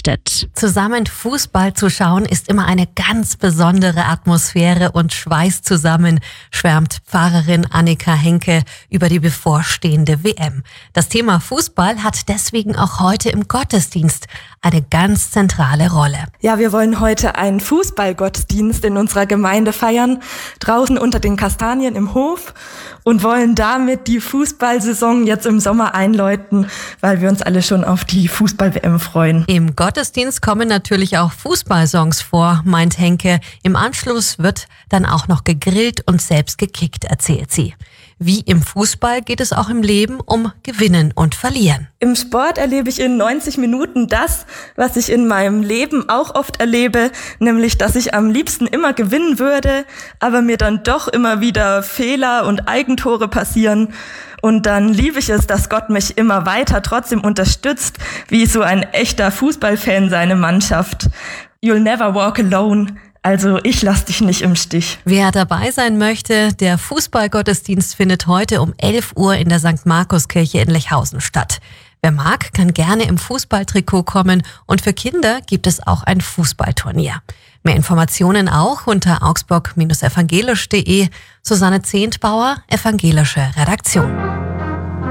berichtet. Zusammen Fußball zu schauen ist immer eine ganz besondere Atmosphäre und schweißt zusammen, schwärmt Pfarrerin Annika Henke über die bevorstehende WM. Das Thema Fußball hat deswegen auch heute im Gottesdienst eine ganz zentrale Rolle. Ja, wir wollen heute einen Fußballgottesdienst in unserer Gemeinde feiern, draußen unter den Kastanien im Hof, und wollen damit die Fußballsaison jetzt im Sommer einläuten, weil wir uns alle schon auf die Fußball-WM freuen. Im Gottesdienst kommen natürlich auch Fußballsongs vor, meint Henke. Im Anschluss wird dann auch noch gegrillt und selbst gekickt, erzählt sie. Wie im Fußball geht es auch im Leben um Gewinnen und Verlieren. Im Sport erlebe ich in 90 Minuten das, was ich in meinem Leben auch oft erlebe, nämlich, dass ich am liebsten immer gewinnen würde, aber mir dann doch immer wieder Fehler und Eigentore passieren. Und dann liebe ich es, dass Gott mich immer weiter trotzdem unterstützt, wie so ein echter Fußballfan seine Mannschaft. You'll never walk alone. Also ich lass dich nicht im Stich. Wer dabei sein möchte, der Fußballgottesdienst findet heute um 11 Uhr in der St. Markus-Kirche in Lechhausen statt. Wer mag, kann gerne im Fußballtrikot kommen, und für Kinder gibt es auch ein Fußballturnier. Mehr Informationen auch unter augsburg-evangelisch.de. Susanne Zehntbauer, Evangelische Redaktion.